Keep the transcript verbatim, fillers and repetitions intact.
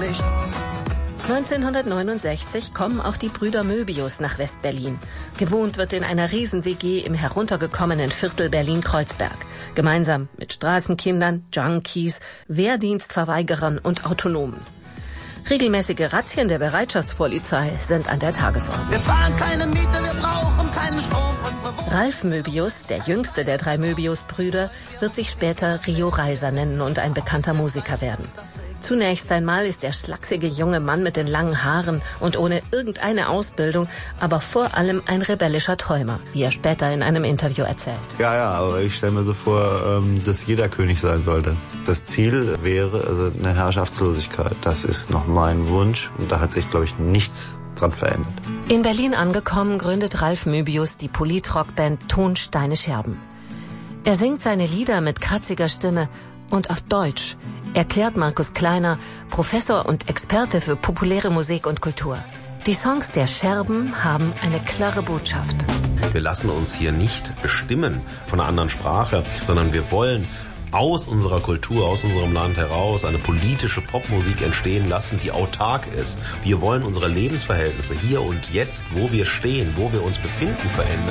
erwischt. neunzehnhundertneunundsechzig kommen auch die Brüder Möbius nach West-Berlin. Gewohnt wird in einer Riesen-W G im heruntergekommenen Viertel Berlin-Kreuzberg. Gemeinsam mit Straßenkindern, Junkies, Wehrdienstverweigerern und Autonomen. Regelmäßige Razzien der Bereitschaftspolizei sind an der Tagesordnung. Wir zahlen keine Miete, wir brauchen keinen Strom. Ralf Möbius, der jüngste der drei Möbius-Brüder, wird sich später Rio Reiser nennen und ein bekannter Musiker werden. Zunächst einmal ist der schlachsige junge Mann mit den langen Haaren und ohne irgendeine Ausbildung, aber vor allem ein rebellischer Träumer, wie er später in einem Interview erzählt. Ja, ja, aber ich stelle mir so vor, dass jeder König sein sollte. Das Ziel wäre also eine Herrschaftslosigkeit. Das ist noch mein Wunsch und da hat sich, glaube ich, nichts dran verändert. In Berlin angekommen, gründet Ralf Möbius die Polit-Rockband Ton Steine Scherben. Er singt seine Lieder mit kratziger Stimme und auf Deutsch, erklärt Markus Kleiner, Professor und Experte für populäre Musik und Kultur. Die Songs der Scherben haben eine klare Botschaft. Wir lassen uns hier nicht bestimmen von einer anderen Sprache, sondern wir wollen aus unserer Kultur, aus unserem Land heraus eine politische Popmusik entstehen lassen, die autark ist. Wir wollen unsere Lebensverhältnisse hier und jetzt, wo wir stehen, wo wir uns befinden, verändern.